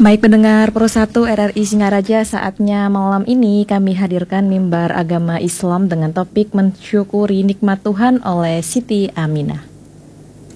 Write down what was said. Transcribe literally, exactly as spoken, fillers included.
Baik pendengar Pro satu R R I Singaraja, saatnya malam ini kami hadirkan mimbar agama Islam dengan topik mensyukuri nikmat Tuhan oleh Siti Aminah.